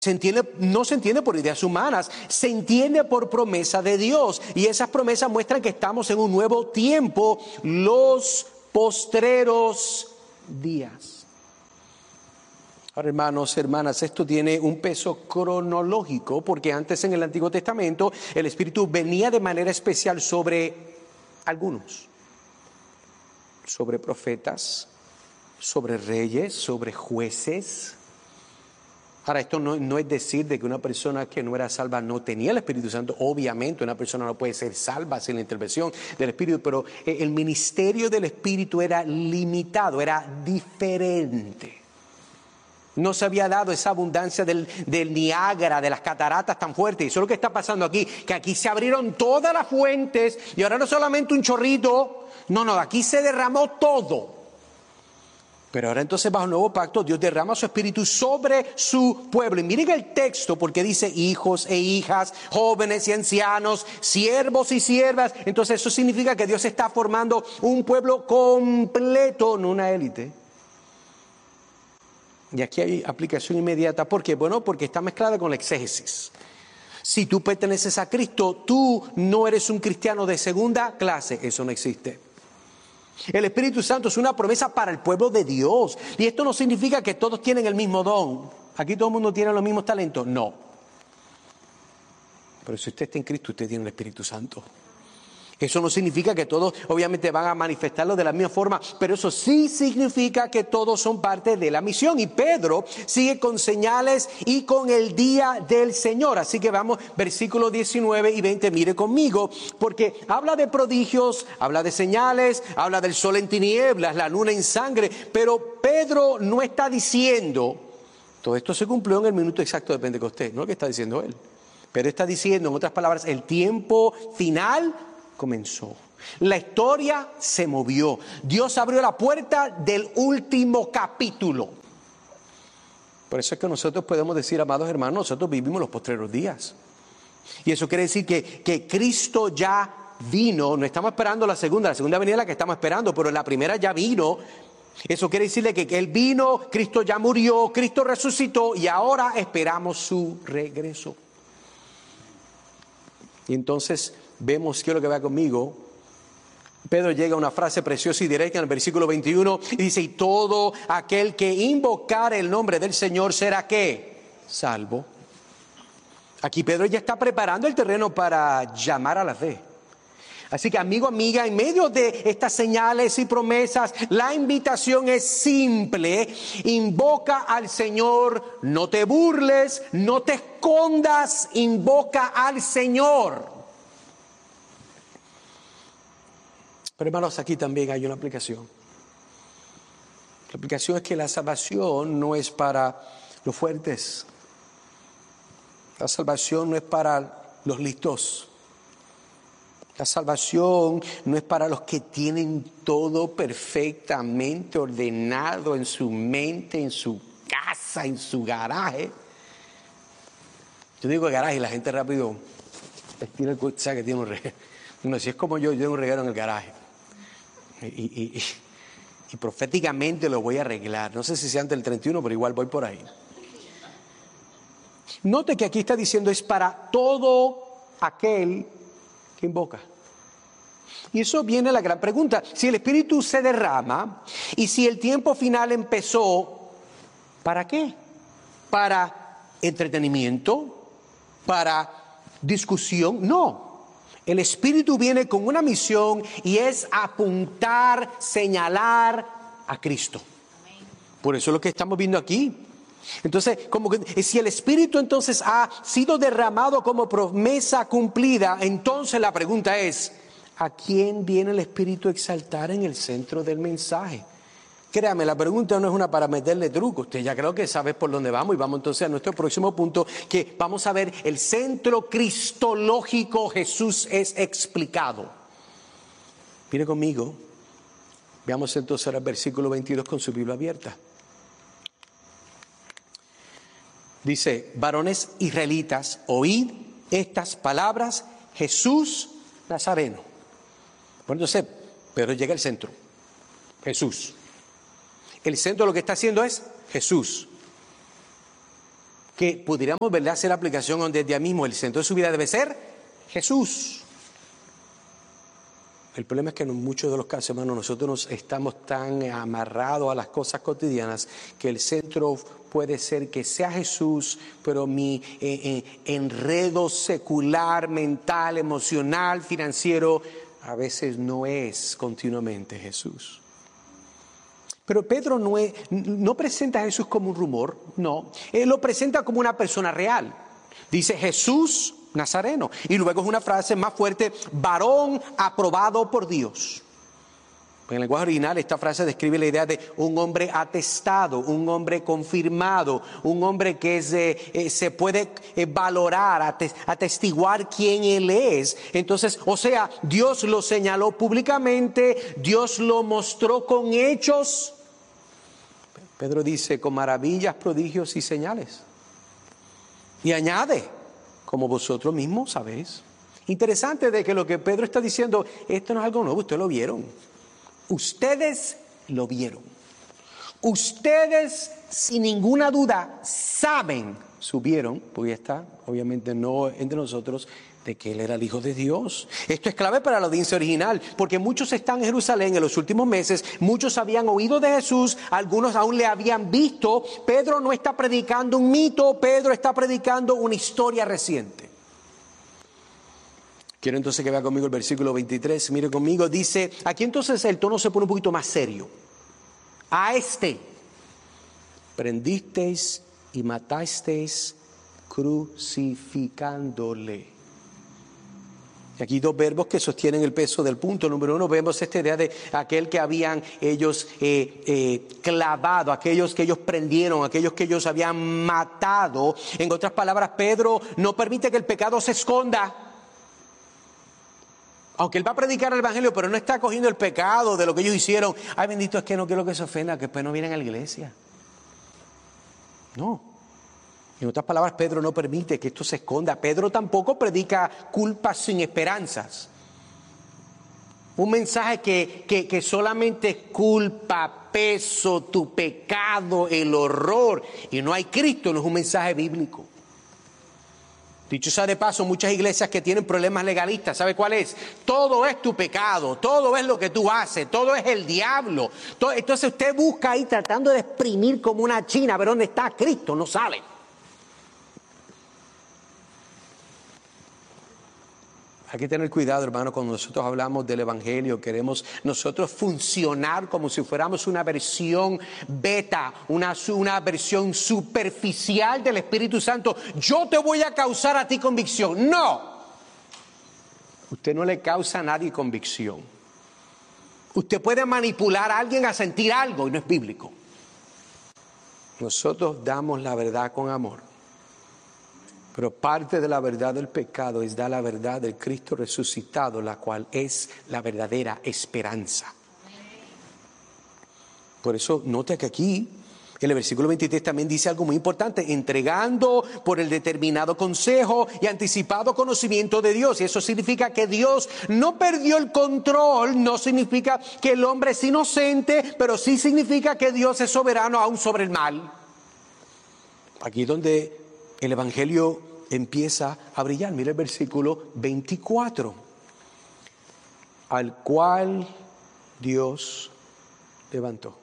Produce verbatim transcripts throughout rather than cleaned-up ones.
Se entiende, no se entiende por ideas humanas, se entiende por promesa de Dios. Y esas promesas muestran que estamos en un nuevo tiempo, los postreros días. Ahora, hermanos, hermanas, esto tiene un peso cronológico, porque antes en el Antiguo Testamento el Espíritu venía de manera especial sobre algunos, sobre profetas, sobre reyes, sobre jueces. Ahora, esto no, no es decir de que una persona que no era salva no tenía el Espíritu Santo. Obviamente una persona no puede ser salva sin la intervención del Espíritu, pero el ministerio del Espíritu era limitado, era diferente. No se había dado esa abundancia del, del Niágara, de las cataratas tan fuertes. Y eso es lo que está pasando aquí, que aquí se abrieron todas las fuentes y ahora no solamente un chorrito, no, no, aquí se derramó todo. Pero ahora entonces bajo el nuevo pacto Dios derrama su Espíritu sobre su pueblo. Y miren el texto porque dice hijos e hijas, jóvenes y ancianos, siervos y siervas. Entonces eso significa que Dios está formando un pueblo completo, no una élite. Y aquí hay aplicación inmediata. ¿Por qué? Bueno, porque está mezclada con la exégesis. Si tú perteneces a Cristo, tú no eres un cristiano de segunda clase. Eso no existe. El Espíritu Santo es una promesa para el pueblo de Dios. Y esto no significa que todos tienen el mismo don. Aquí todo el mundo tiene los mismos talentos. No. Pero si usted está en Cristo, usted tiene el Espíritu Santo. Eso no significa que todos obviamente van a manifestarlo de la misma forma, pero eso sí significa que todos son parte de la misión. Y Pedro sigue con señales y con el día del Señor. Así que vamos, versículos diecinueve y veinte, mire conmigo, porque habla de prodigios, habla de señales, habla del sol en tinieblas, la luna en sangre, pero Pedro no está diciendo, todo esto se cumplió en el minuto exacto de Pentecostés, no lo que está diciendo él, pero está diciendo, en otras palabras, el tiempo final comenzó. La historia se movió. Dios abrió la puerta del último capítulo. Por eso es que nosotros podemos decir, amados hermanos, nosotros vivimos los postreros días. Y eso quiere decir que, que Cristo ya vino. No estamos esperando la segunda. La segunda venida es la que estamos esperando, pero la primera ya vino. Eso quiere decirle que, que Él vino, Cristo ya murió, Cristo resucitó y ahora esperamos su regreso. Y entonces vemos, quiero que vea conmigo, Pedro llega a una frase preciosa y directa en el versículo veintiuno y dice, y todo aquel que invocar el nombre del Señor será ¿qué? Salvo. Aquí Pedro ya está preparando el terreno para llamar a la fe. Así que amigo, amiga, en medio de estas señales y promesas, la invitación es simple. Invoca al Señor, no te burles, no te escondas, invoca al Señor. Pero hermanos, aquí también hay una aplicación. La aplicación es que la salvación no es para los fuertes. La salvación no es para los listos. La salvación no es para los que tienen todo perfectamente ordenado en su mente, en su casa, en su garaje. Yo digo garaje y la gente rápido estira el cuello, sabe que tiene un reguero. No, si es como yo, yo tengo un reguero en el garaje. Y, y, y, y proféticamente lo voy a arreglar. No sé si sea antes del treinta y uno, pero igual voy por ahí. Note que aquí está diciendo es para todo aquel que invoca. Y eso viene la gran pregunta. Si el Espíritu se derrama y si el tiempo final empezó, ¿para qué? ¿Para entretenimiento? ¿Para discusión? No. El Espíritu viene con una misión y es apuntar, señalar a Cristo. Por eso es lo que estamos viendo aquí. Entonces, como que si el Espíritu entonces ha sido derramado como promesa cumplida, entonces la pregunta es, ¿a quién viene el Espíritu a exaltar en el centro del mensaje? Créame, la pregunta no es una para meterle truco. Usted ya creo que sabe por dónde vamos y vamos entonces a nuestro próximo punto, que vamos a ver el centro cristológico. Jesús es explicado. Mire conmigo. Veamos entonces ahora el versículo veintidós con su Biblia abierta. Dice, varones israelitas, oíd estas palabras, Jesús Nazareno. Bueno, entonces, Pedro llega al centro. Jesús. El centro lo que está haciendo es Jesús. que pudiéramos, ¿verdad?, hacer la aplicación donde desde ahí mismo el centro de su vida debe ser Jesús. El problema es que en muchos de los casos, hermanos, nosotros nos estamos tan amarrados a las cosas cotidianas que el centro puede ser que sea Jesús, pero mi eh, eh, enredo secular, mental, emocional, financiero, a veces no es continuamente Jesús. Pero Pedro no, es, no presenta a Jesús como un rumor, no. Él lo presenta como una persona real. Dice Jesús Nazareno. Y luego es una frase más fuerte, varón aprobado por Dios. En el lenguaje original esta frase describe la idea de un hombre atestado, un hombre confirmado, un hombre que es, eh, eh, se puede eh, valorar, atestiguar quién él es. Entonces, o sea, Dios lo señaló públicamente, Dios lo mostró con hechos. Pedro dice, con maravillas, prodigios y señales. Y añade, como vosotros mismos sabéis. Interesante de que lo que Pedro está diciendo, esto no es algo nuevo, ustedes lo vieron. Ustedes lo vieron. Ustedes, sin ninguna duda, saben, supieron, porque ya está, obviamente no entre nosotros, de que Él era el Hijo de Dios. Esto es clave para la audiencia original, porque muchos están en Jerusalén en los últimos meses, muchos habían oído de Jesús, algunos aún le habían visto. Pedro no está predicando un mito, Pedro está predicando una historia reciente. Quiero entonces que vea conmigo el versículo veintitrés, mire conmigo, dice, aquí entonces el tono se pone un poquito más serio. A este prendisteis y matasteis crucificándole. Y aquí dos verbos que sostienen el peso del punto. Número uno, vemos esta idea de aquel que habían ellos eh, eh, clavado, aquellos que ellos prendieron, aquellos que ellos habían matado. En otras palabras, Pedro no permite que el pecado se esconda. Aunque él va a predicar el evangelio, pero no está cogiendo el pecado de lo que ellos hicieron. Ay, bendito, es que no quiero que se ofenda, que después no vienen a la iglesia. No. En otras palabras, Pedro no permite que esto se esconda. Pedro tampoco predica culpas sin esperanzas. Un mensaje que, que, que solamente es culpa, peso, tu pecado, el horror. Y no hay Cristo, no es un mensaje bíblico. Dicho sea de paso, muchas iglesias que tienen problemas legalistas, ¿sabe cuál es? Todo es tu pecado, todo es lo que tú haces, todo es el diablo. Todo, entonces usted busca ahí tratando de exprimir como una china, pero ¿dónde está Cristo? No sale. Hay que tener cuidado, hermano, cuando nosotros hablamos del evangelio, queremos nosotros funcionar como si fuéramos una versión beta, una, una versión superficial del Espíritu Santo. Yo te voy a causar a ti convicción. No. Usted no le causa a nadie convicción. Usted puede manipular a alguien a sentir algo y no es bíblico. Nosotros damos la verdad con amor. Pero parte de la verdad del pecado es dar la verdad del Cristo resucitado, la cual es la verdadera esperanza. Por eso note que aquí, en el versículo veintitrés también dice algo muy importante, entregando por el determinado consejo y anticipado conocimiento de Dios. Y eso significa que Dios no perdió el control, no significa que el hombre es inocente, pero sí significa que Dios es soberano aún sobre el mal. Aquí es donde el evangelio empieza a brillar. Mira el versículo veinticuatro. Al cual Dios levantó.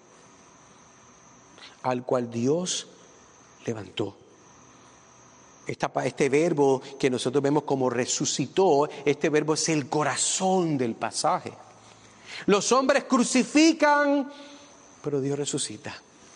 Al cual Dios levantó. Esta, este verbo que nosotros vemos como resucitó, este verbo es el corazón del pasaje. Los hombres crucifican, pero Dios resucita.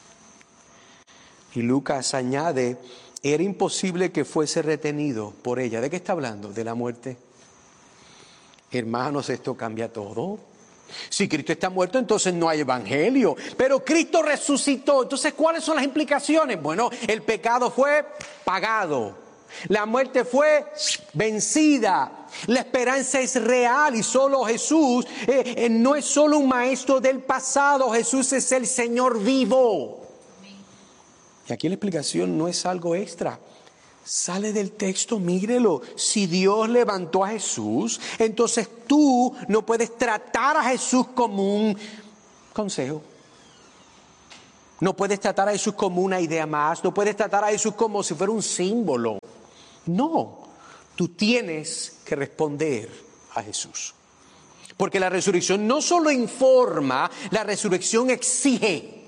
Y Lucas añade, era imposible que fuese retenido por ella. ¿De qué está hablando? De la muerte. Hermanos, esto cambia todo. Si Cristo está muerto, entonces no hay evangelio. Pero Cristo resucitó. Entonces, ¿cuáles son las implicaciones? Bueno, el pecado fue pagado. La muerte fue vencida. La esperanza es real y solo Jesús eh, eh, no es solo un maestro del pasado. Jesús es el Señor vivo. Y aquí la explicación no es algo extra. Sale del texto, mírelo. Si Dios levantó a Jesús, entonces tú no puedes tratar a Jesús como un consejo. No puedes tratar a Jesús como una idea más, no puedes tratar a Jesús como si fuera un símbolo. No, tú tienes que responder a Jesús. Porque la resurrección no solo informa, la resurrección exige.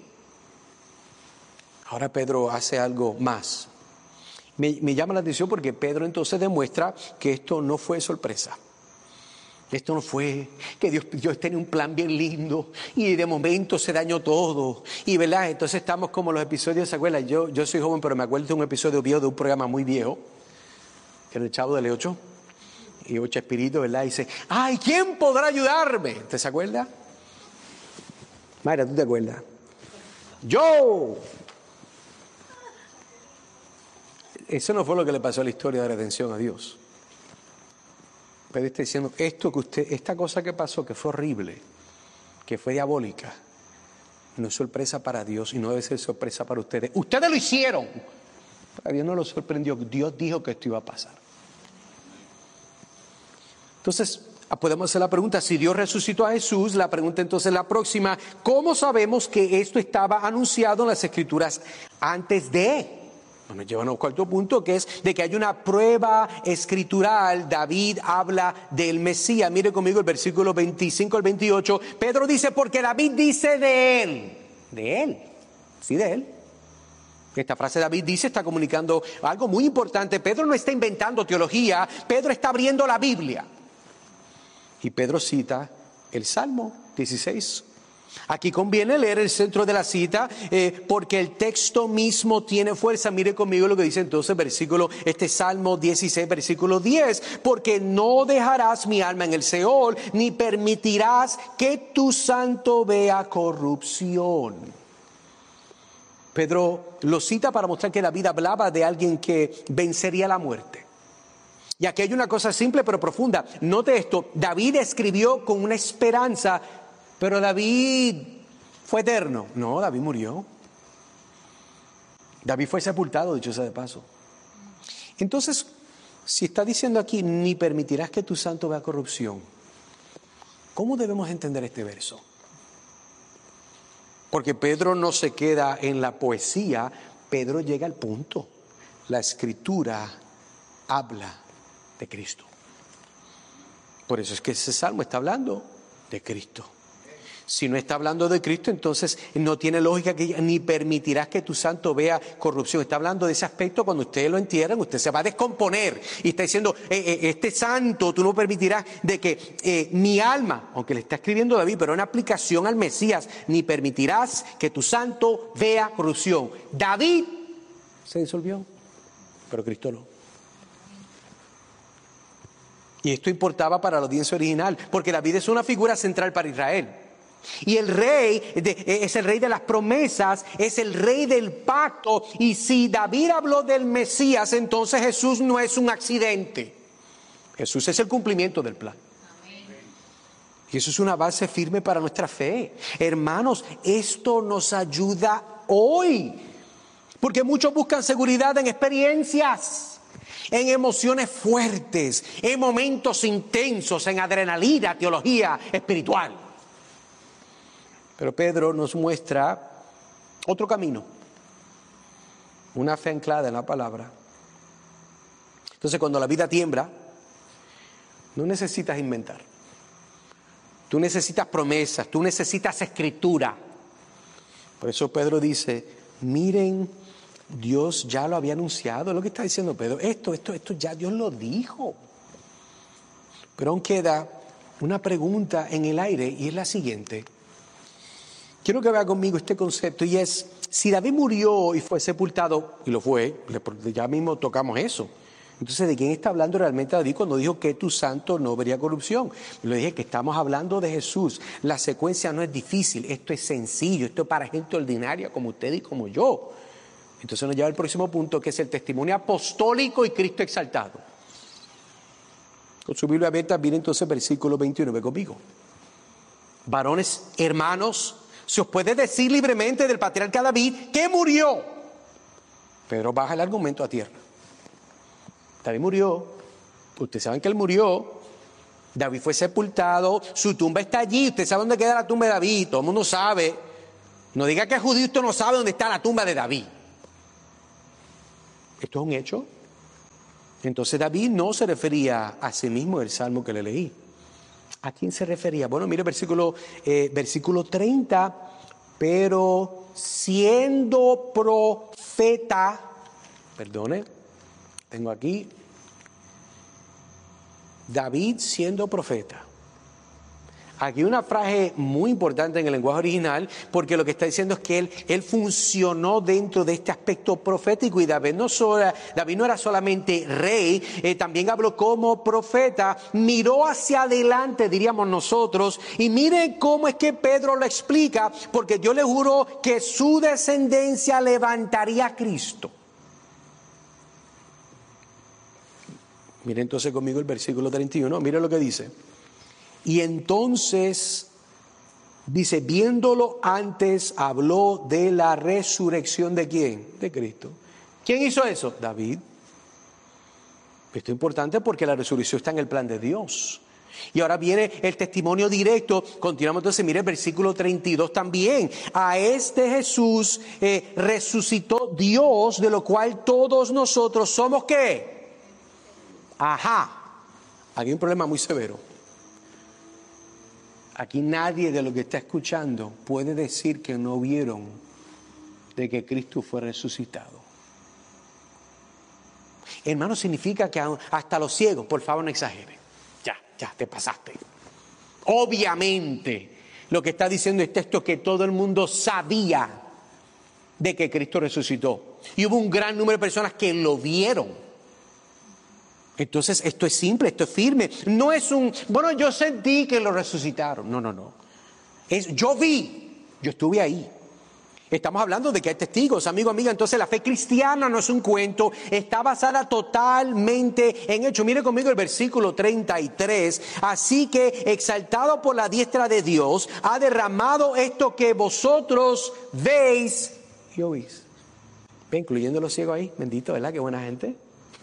Ahora Pedro hace algo más. Me, me llama la atención porque Pedro entonces demuestra que esto no fue sorpresa. Esto no fue que Dios, Dios tenía un plan bien lindo y de momento se dañó todo. Y verdad, entonces estamos como los episodios, ¿se acuerdan? Yo, yo soy joven, pero me acuerdo de un episodio viejo de un programa muy viejo, que era el Chavo del Ocho. Y Ocho Espíritu, ¿verdad? Y dice, ¡ay, quién podrá ayudarme! ¿Te se acuerda? Mayra, ¿tú te acuerdas? ¡Yo! Eso no fue lo que le pasó a la historia de redención a Dios. Pedro está diciendo, esto que usted, esta cosa que pasó, que fue horrible, que fue diabólica, no es sorpresa para Dios y no debe ser sorpresa para ustedes. Ustedes lo hicieron. A Dios no lo sorprendió. Dios dijo que esto iba a pasar. Entonces, podemos hacer la pregunta, si Dios resucitó a Jesús, la pregunta entonces la próxima, ¿cómo sabemos que esto estaba anunciado en las Escrituras antes de? Bueno, llevan al cuarto punto, que es de que hay una prueba escritural. David habla del Mesías. Mire conmigo el versículo veinticinco al veintiocho. Pedro dice, porque David dice de él. De él. Sí, de él. Esta frase David dice, está comunicando algo muy importante. Pedro no está inventando teología. Pedro está abriendo la Biblia. Y Pedro cita el Salmo dieciséis. Aquí conviene leer el centro de la cita eh, porque el texto mismo tiene fuerza. Mire conmigo lo que dice entonces versículo, este Salmo dieciséis, versículo diez. Porque no dejarás mi alma en el Seol, ni permitirás que tu santo vea corrupción. Pedro lo cita para mostrar que David hablaba de alguien que vencería la muerte. Y aquí hay una cosa simple pero profunda. Note esto, David escribió con una esperanza. Pero David fue eterno. No, David murió. David fue sepultado, dicho sea de paso. Entonces, si está diciendo aquí, ni permitirás que tu santo vea corrupción, ¿cómo debemos entender este verso? Porque Pedro no se queda en la poesía, Pedro llega al punto. La Escritura habla de Cristo. Por eso es que ese salmo está hablando de Cristo. Si no está hablando de Cristo, entonces no tiene lógica que ni permitirás que tu santo vea corrupción. Está hablando de ese aspecto cuando ustedes lo entierran, usted se va a descomponer. Y está diciendo, eh, eh, este santo, tú no permitirás de que eh, mi alma, aunque le está escribiendo David, pero en aplicación al Mesías, ni permitirás que tu santo vea corrupción. David se disolvió, pero Cristo no. Y esto importaba para la audiencia original, porque David es una figura central para Israel. Y el rey de, es el rey de las promesas, es el rey del pacto. Y si David habló del Mesías, entonces Jesús no es un accidente. Jesús es el cumplimiento del plan. Y eso es una base firme para nuestra fe. Hermanos, esto nos ayuda hoy. Porque muchos buscan seguridad en experiencias, en emociones fuertes, en momentos intensos, en adrenalina, teología espiritual. Pero Pedro nos muestra otro camino, una fe anclada en la palabra. Entonces, cuando la vida tiembla, no necesitas inventar. Tú necesitas promesas, tú necesitas escritura. Por eso Pedro dice, miren, Dios ya lo había anunciado. Es lo que está diciendo Pedro. Esto, esto, esto ya Dios lo dijo. Pero aún queda una pregunta en el aire y es la siguiente. Quiero que vea conmigo este concepto y es, si David murió y fue sepultado, y lo fue, ya mismo tocamos eso. Entonces, ¿de quién está hablando realmente David cuando dijo que tu santo no vería corrupción? Y le dije que estamos hablando de Jesús. La secuencia no es difícil, esto es sencillo, esto es para gente ordinaria como usted y como yo. Entonces nos lleva al próximo punto, que es el testimonio apostólico y Cristo exaltado. Con su Biblia abierta, viene entonces versículo veintiuno, ve conmigo. Varones, hermanos, se os puede decir libremente del patriarca David que murió. Pedro baja el argumento a tierra. David murió. Ustedes saben que él murió. David fue sepultado. Su tumba está allí. Ustedes saben dónde queda la tumba de David. Todo el mundo sabe. No diga que es judío, usted no sabe dónde está la tumba de David. Esto es un hecho. Entonces David no se refería a sí mismo en el salmo que le leí. ¿A quién se refería? Bueno, mire versículo, eh, versículo treinta. Pero siendo profeta, perdone, tengo aquí, David siendo profeta. Aquí una frase muy importante en el lenguaje original, porque lo que está diciendo es que él, él funcionó dentro de este aspecto profético, y David no, sola, David no era solamente rey, eh, también habló como profeta, miró hacia adelante, diríamos nosotros, y miren cómo es que Pedro lo explica, porque Dios le juró que su descendencia levantaría a Cristo. Mire entonces conmigo el versículo treinta y uno, mire lo que dice. Y entonces, dice, viéndolo antes, habló de la resurrección de ¿quién? De Cristo. ¿Quién hizo eso? David. Esto es importante porque la resurrección está en el plan de Dios. Y ahora viene el testimonio directo. Continuamos entonces, mire el versículo treinta y dos también. A este Jesús eh, resucitó Dios, de lo cual todos nosotros somos ¿qué? Ajá. Aquí hay un problema muy severo. Aquí nadie de lo que está escuchando puede decir que no vieron de que Cristo fue resucitado. Hermano, significa que hasta los ciegos, por favor no exageren. Ya, ya, te pasaste. Obviamente, lo que está diciendo el texto es que todo el mundo sabía de que Cristo resucitó. Y hubo un gran número de personas que lo vieron. Entonces esto es simple, esto es firme. No es un, bueno, yo sentí que lo resucitaron. No, no, no. Es, yo vi, yo estuve ahí. Estamos hablando de que hay testigos, amigo, amiga. Entonces la fe cristiana no es un cuento, está basada totalmente en hechos. Mire conmigo el versículo treinta y tres. Así que, exaltado por la diestra de Dios, ha derramado esto que vosotros veis y oís. Ve, incluyendo los ciegos ahí. Bendito, ¿verdad? Qué buena gente.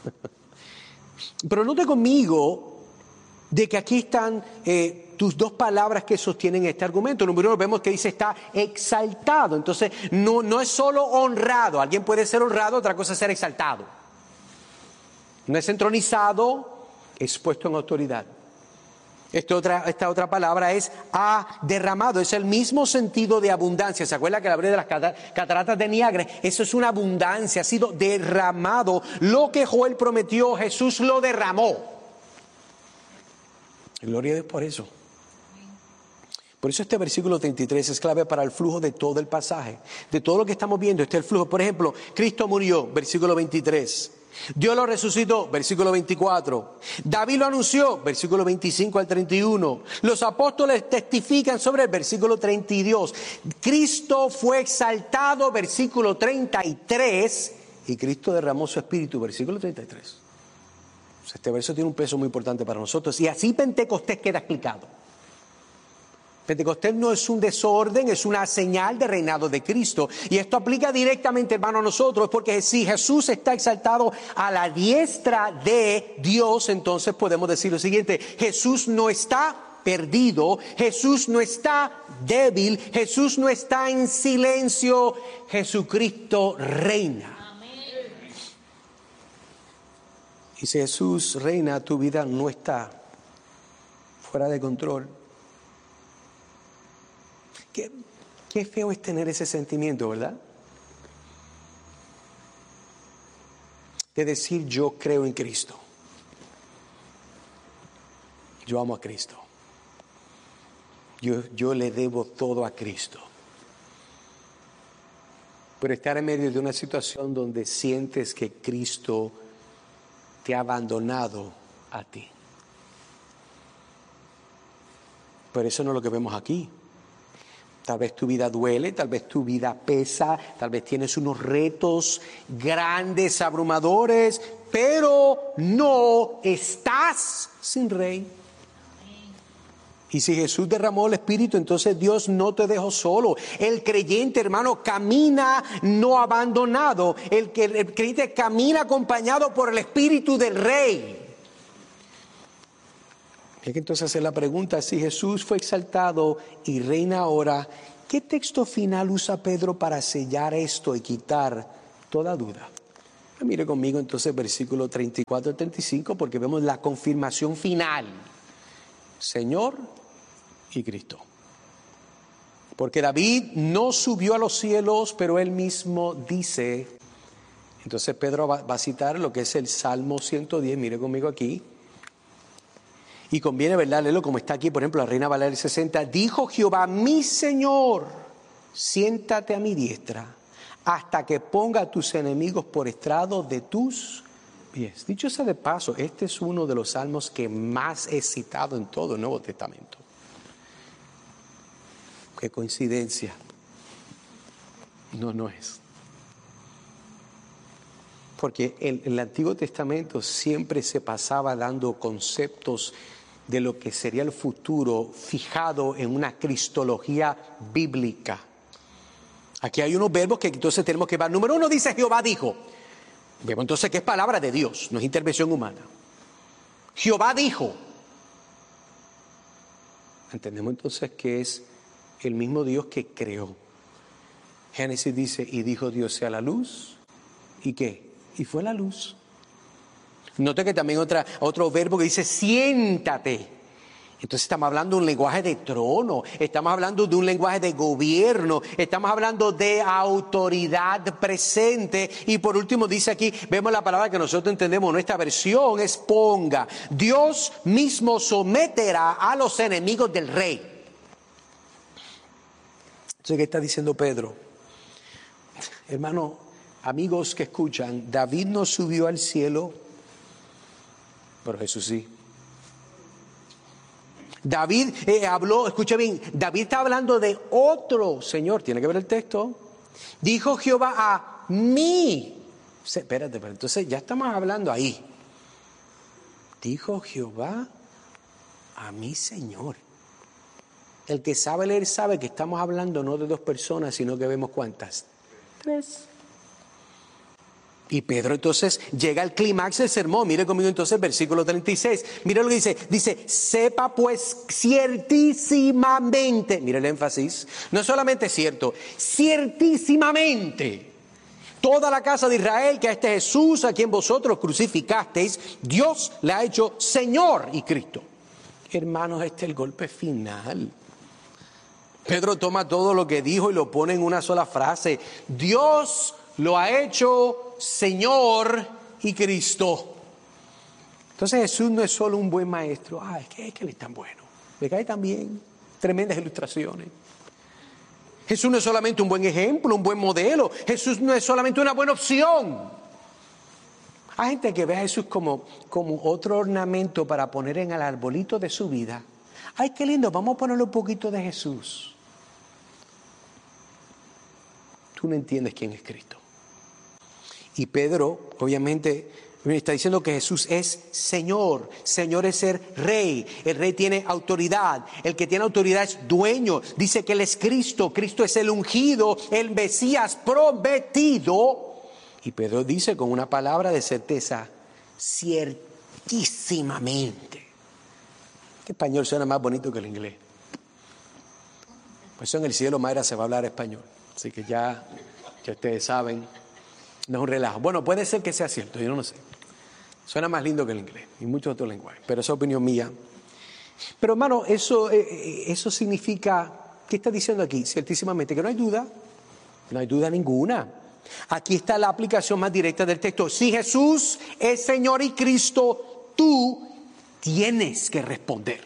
Pero note conmigo de que aquí están eh, tus dos palabras que sostienen este argumento. Número uno, vemos que dice está exaltado. Entonces, no, no es solo honrado. Alguien puede ser honrado, otra cosa es ser exaltado. No es entronizado, es puesto en autoridad. Esta otra, esta otra palabra es ha derramado. Es el mismo sentido de abundancia. ¿Se acuerda que le hablé de las cataratas de Niágara? Eso es una abundancia, ha sido derramado. Lo que Joel prometió, Jesús lo derramó. Gloria a Dios por eso. Por eso este versículo treinta y tres es clave para el flujo de todo el pasaje. De todo lo que estamos viendo, este es el flujo. Por ejemplo, Cristo murió, versículo veintitrés. Dios lo resucitó, versículo veinticuatro. David lo anunció, versículo veinticinco al treinta y uno. Los apóstoles testifican sobre el versículo treinta y dos. Cristo fue exaltado, versículo treinta y tres. Y Cristo derramó su espíritu, versículo treinta y tres. Este verso tiene un peso muy importante para nosotros. Y así Pentecostés queda explicado. Pentecostés no es un desorden, es una señal de reinado de Cristo. Y esto aplica directamente, hermano, a nosotros, porque si Jesús está exaltado a la diestra de Dios, entonces podemos decir lo siguiente: Jesús no está perdido, Jesús no está débil, Jesús no está en silencio, Jesucristo reina. Amén. Y si Jesús reina, tu vida no está fuera de control. Qué, qué feo es tener ese sentimiento, ¿verdad? De decir yo creo en Cristo. Yo amo a Cristo. Yo, yo le debo todo a Cristo. Pero estar en medio de una situación donde sientes que Cristo te ha abandonado a ti. Pero eso no es lo que vemos aquí. Tal vez tu vida duele, tal vez tu vida pesa, tal vez tienes unos retos grandes, abrumadores, pero no estás sin rey. Y si Jesús derramó el Espíritu, entonces Dios no te dejó solo. El creyente, hermano, camina no abandonado. El, el creyente camina acompañado por el Espíritu del Rey. Hay que entonces hacer la pregunta: si Jesús fue exaltado y reina ahora, ¿Qué texto final usa Pedro para sellar esto y quitar toda duda? Mire conmigo entonces versículo treinta y cuatro al treinta y cinco, porque vemos la confirmación final. Señor y Cristo. Porque David no subió a los cielos, pero él mismo dice. Entonces Pedro va, va a citar lo que es el Salmo ciento diez, mire conmigo aquí. Y conviene, ¿verdad?, leerlo como está aquí, por ejemplo, la Reina Valera sesenta. Dijo Jehová, mi Señor, siéntate a mi diestra, hasta que ponga a tus enemigos por estrado de tus pies. Dicho sea de paso, este es uno de los salmos que más he citado en todo el Nuevo Testamento. Qué coincidencia. No, no es. Porque en el Antiguo Testamento siempre se pasaba dando conceptos de lo que sería el futuro fijado en una cristología bíblica. Aquí hay unos verbos que entonces tenemos que ver. Número uno dice Jehová dijo. Vemos entonces que es palabra de Dios, no es intervención humana. Jehová dijo. Entendemos entonces que es el mismo Dios que creó. Génesis dice, y dijo Dios sea la luz. ¿Y qué? Y fue la luz. Note que también otra, otro verbo que dice siéntate. Entonces estamos hablando de un lenguaje de trono, estamos hablando de un lenguaje de gobierno, estamos hablando de autoridad presente. Y por último dice aquí, vemos la palabra que nosotros entendemos en nuestra versión, es ponga. Dios mismo someterá a los enemigos del rey. Entonces, ¿qué está diciendo Pedro? Hermano, amigos que escuchan, David no subió al cielo, pero Jesús sí. David eh, habló, escucha bien, David está hablando de otro Señor, tiene que ver el texto. Dijo Jehová a mí. Espérate, pero entonces ya estamos hablando ahí. Dijo Jehová a mi Señor. El que sabe leer sabe que estamos hablando no de dos personas, sino que vemos ¿cuántas? Tres. Y Pedro entonces llega al clímax del sermón. Mire conmigo entonces el versículo treinta y seis. Mire lo que dice. Dice, sepa pues ciertísimamente. Mire el énfasis. No es solamente cierto, ciertísimamente. Toda la casa de Israel, que a este Jesús, a quien vosotros crucificasteis, Dios le ha hecho Señor y Cristo. Hermanos, este es el golpe final. Pedro toma todo lo que dijo y lo pone en una sola frase. Dios lo ha hecho Señor y Cristo. Entonces Jesús no es solo un buen maestro. Ah, es que, es que él es tan bueno. Me cae tan bien. Tremendas ilustraciones. Jesús no es solamente un buen ejemplo, un buen modelo. Jesús no es solamente una buena opción. Hay gente que ve a Jesús como, como otro ornamento para poner en el arbolito de su vida. Ay, qué lindo, vamos a ponerle un poquito de Jesús. Tú no entiendes quién es Cristo. Y Pedro, obviamente, me está diciendo que Jesús es Señor. Señor es ser rey. El rey tiene autoridad. El que tiene autoridad es dueño. Dice que Él es Cristo. Cristo es el ungido, el Mesías prometido. Y Pedro dice con una palabra de certeza, ciertísimamente. ¿Qué español suena más bonito que el inglés? Pues eso en el cielo, Mayra, se va a hablar español. Así que ya, ya ustedes saben, no es un relajo. Bueno, puede ser que sea cierto, yo no lo sé. Suena más lindo que el inglés y muchos otros lenguajes, pero esa es opinión mía. Pero hermano, eso, eh, eso significa, ¿qué está diciendo aquí? Ciertísimamente, que no hay duda, no hay duda ninguna. Aquí está la aplicación más directa del texto. Si Jesús es Señor y Cristo, tú tienes que responder.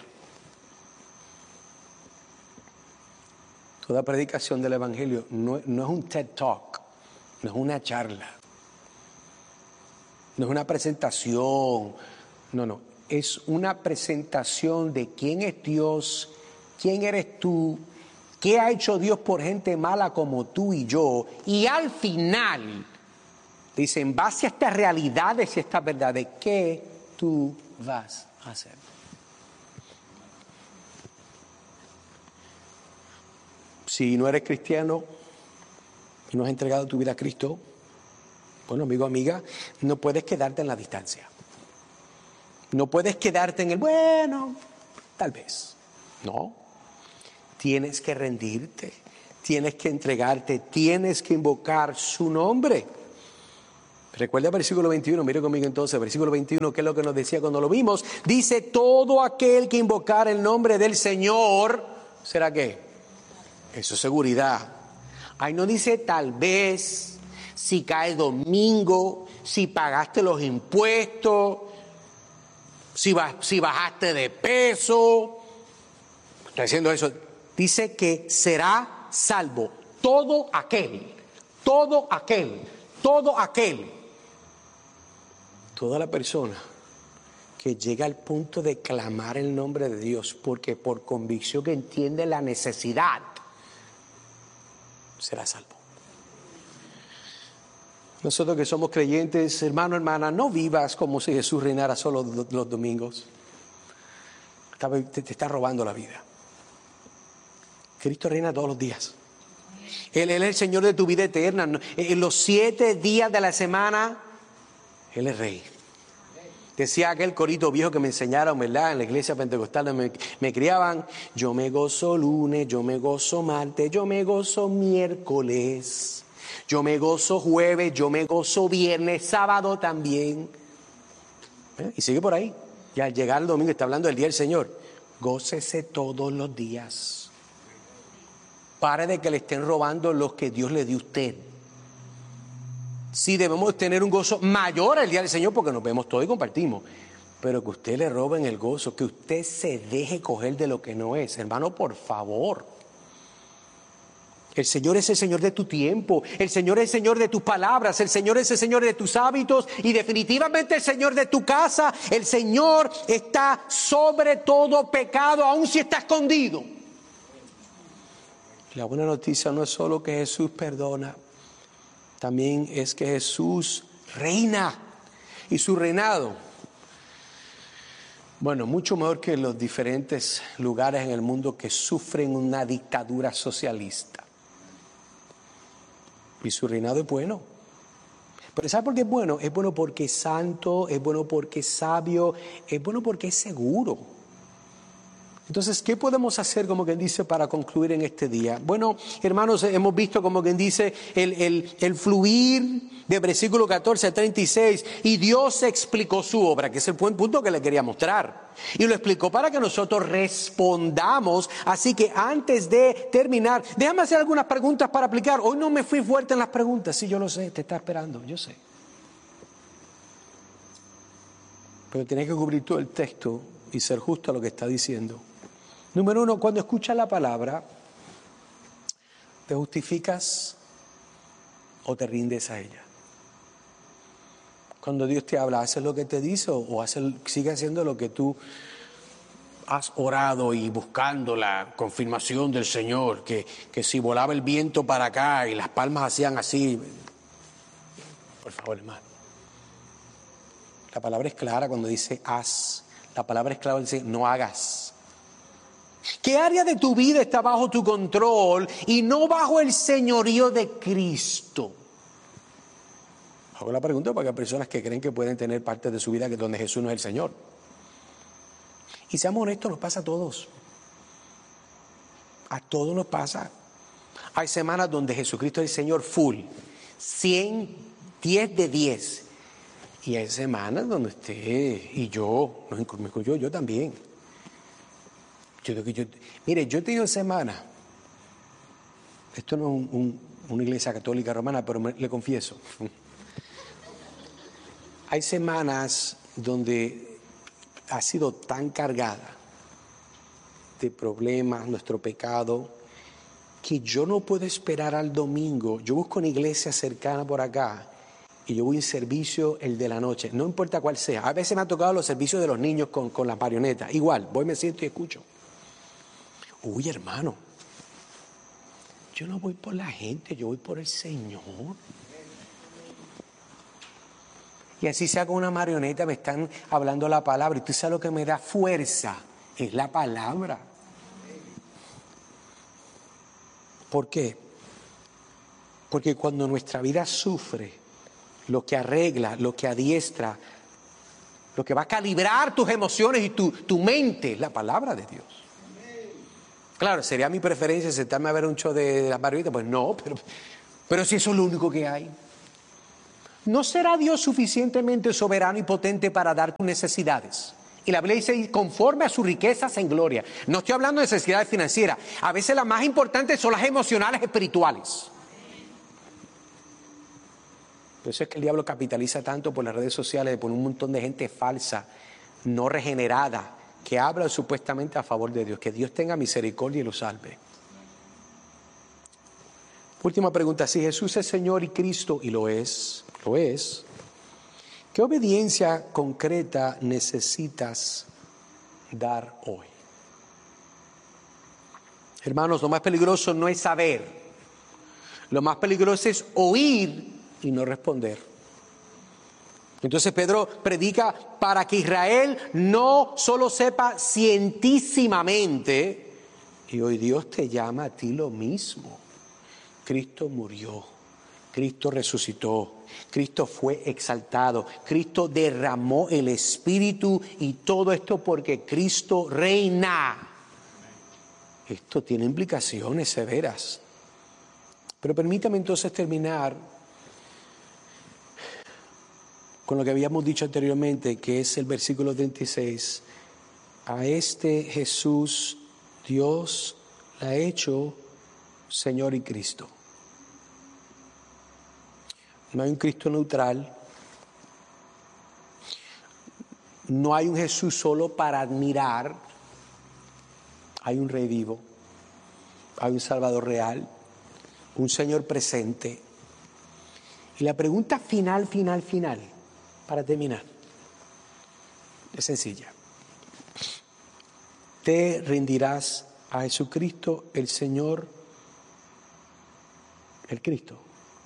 Toda predicación del Evangelio no, no es un TED Talk, no es una charla, no es una presentación, no, no, es una presentación de quién es Dios, quién eres tú, qué ha hecho Dios por gente mala como tú y yo, y al final dice, en base a estas realidades y estas verdades, ¿qué tú vas a hacer? Si no eres cristiano y no has entregado tu vida a Cristo, bueno, amigo, amiga, no puedes quedarte en la distancia. No puedes quedarte en el, bueno, tal vez. No. Tienes que rendirte. tienes que entregarte, tienes que invocar su nombre. Recuerda el versículo veintiuno, mire conmigo entonces, versículo veintiuno, ¿qué es lo que nos decía cuando lo vimos? Dice, todo aquel que invocar el nombre del Señor, ¿será qué? Eso es seguridad. Ahí no dice tal vez, si cae domingo, si pagaste los impuestos, si, ba- si bajaste de peso. Está diciendo eso. Dice que será salvo todo aquel, todo aquel, todo aquel, toda la persona que llega al punto de clamar el nombre de Dios, porque por convicción que entiende la necesidad, será salvo. Nosotros que somos creyentes, hermano, hermana, no vivas como si Jesús reinara solo los domingos. Te, te está robando la vida. Cristo reina todos los días. Él, Él es el Señor de tu vida eterna. En los siete días de la semana, Él es Rey. Decía aquel corito viejo que me enseñaron, ¿verdad? En la iglesia pentecostal me, me criaban. Yo me gozo lunes, yo me gozo martes, yo me gozo miércoles. Yo me gozo jueves, yo me gozo viernes, sábado también. ¿Eh? Y sigue por ahí. Y al llegar el domingo, está hablando del día del Señor. Gócese todos los días. Pare de que le estén robando los que Dios le dio a usted. Sí, debemos tener un gozo mayor el día del Señor porque nos vemos todos y compartimos. Pero que usted le roben el gozo, que usted se deje coger de lo que no es. Hermano, por favor. El Señor es el Señor de tu tiempo. El Señor es el Señor de tus palabras. El Señor es el Señor de tus hábitos. Y definitivamente el Señor de tu casa. El Señor está sobre todo pecado, aun si está escondido. La buena noticia no es solo que Jesús perdona. También es que Jesús reina y su reinado, bueno, mucho mejor que los diferentes lugares en el mundo que sufren una dictadura socialista. Y su reinado es bueno. Pero ¿sabe por qué es bueno? Es bueno porque es santo, es bueno porque es sabio, es bueno porque es seguro. Entonces, ¿qué podemos hacer, como quien dice, para concluir en este día? Bueno, hermanos, hemos visto, como quien dice, el, el, el fluir de versículo catorce a treinta y seis, y Dios explicó su obra, que es el buen punto que le quería mostrar. Y lo explicó para que nosotros respondamos. Así que antes de terminar, déjame hacer algunas preguntas para aplicar. Hoy no me fui fuerte en las preguntas. Sí, yo lo sé, te está esperando, yo sé. Pero tienes que cubrir todo el texto y ser justo a lo que está diciendo. Número uno, cuando escuchas la palabra, ¿te justificas o te rindes a ella? Cuando Dios te habla, ¿haces lo que te dice o haces, sigue haciendo lo que tú has orado y buscando la confirmación del Señor? Que, que si volaba el viento para acá y las palmas hacían así. Por favor, hermano. La palabra es clara cuando dice haz. La palabra es clara cuando dice no hagas. ¿Qué área de tu vida está bajo tu control y no bajo el señorío de Cristo? Hago la pregunta porque hay personas que creen que pueden tener parte de su vida que donde Jesús no es el Señor. Y seamos honestos, nos pasa a todos. A todos nos pasa. Hay semanas donde Jesucristo es el Señor full, cien, diez de diez. Y hay semanas donde usted y yo, me incluyo yo también. Yo, yo, mire, yo he tenido semanas, esto no es un, un, una iglesia católica romana, pero me, le confieso. Hay semanas donde ha sido tan cargada de problemas, nuestro pecado, que yo no puedo esperar al domingo. Yo busco una iglesia cercana por acá y yo voy en servicio el de la noche, no importa cuál sea. A veces me ha tocado los servicios de los niños con, con las marionetas. Igual, voy, me siento y escucho. Uy, hermano, yo no voy por la gente, yo voy por el Señor. Y así sea con una marioneta, me están hablando la palabra. Y tú sabes lo que me da fuerza, es la palabra. ¿Por qué? Porque cuando nuestra vida sufre, lo que arregla, lo que adiestra, lo que va a calibrar tus emociones y tu, tu mente es la palabra de Dios. Claro, sería mi preferencia sentarme a ver un show de las Barbitas. Pues no, pero, pero si eso es lo único que hay. ¿No será Dios suficientemente soberano y potente para dar tus necesidades? Y la Biblia dice, conforme a sus riquezas en gloria. No estoy hablando de necesidades financieras. A veces las más importantes son las emocionales, espirituales. Por eso es que el diablo capitaliza tanto por las redes sociales, por un montón de gente falsa, no regenerada, que habla supuestamente a favor de Dios. Que Dios tenga misericordia y lo salve. Última pregunta. Si Jesús es Señor y Cristo, y lo es, lo es, ¿qué obediencia concreta necesitas dar hoy? Hermanos, lo más peligroso no es saber. Lo más peligroso es oír y no responder. Entonces Pedro predica para que Israel no solo sepa cientísimamente, y hoy Dios te llama a ti lo mismo. Cristo murió, Cristo resucitó, Cristo fue exaltado, Cristo derramó el Espíritu y todo esto porque Cristo reina. Esto tiene implicaciones severas. Pero permítame entonces terminar con lo que habíamos dicho anteriormente, que es el versículo treinta y seis. A este Jesús Dios le ha hecho Señor y Cristo. No hay un Cristo neutral. No hay un Jesús solo para admirar. Hay un Rey vivo. Hay un Salvador real. Un Señor presente. Y la pregunta final, final, final, para terminar, es sencilla. ¿Te rendirás a Jesucristo, el Señor, el Cristo?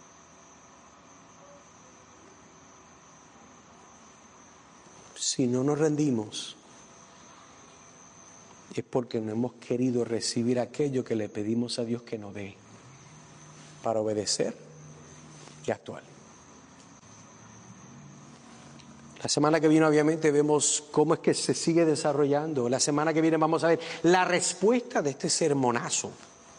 Si no nos rendimos, es porque no hemos querido recibir aquello que le pedimos a Dios que nos dé para obedecer y actuar. La semana que viene obviamente vemos cómo es que se sigue desarrollando. La semana que viene vamos a ver la respuesta de este sermonazo.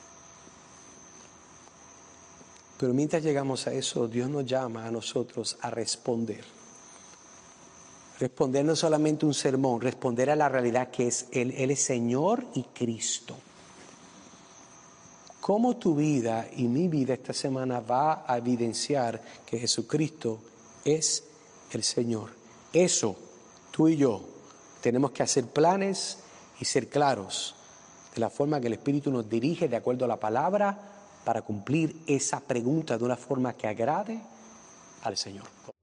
Pero mientras llegamos a eso, Dios nos llama a nosotros a responder. Responder no solamente un sermón, responder a la realidad que es Él. Él es Señor y Cristo. ¿Cómo tu vida y mi vida esta semana va a evidenciar que Jesucristo es el Señor? Eso, tú y yo, tenemos que hacer planes y ser claros de la forma que el Espíritu nos dirige de acuerdo a la palabra para cumplir esa pregunta de una forma que agrade al Señor.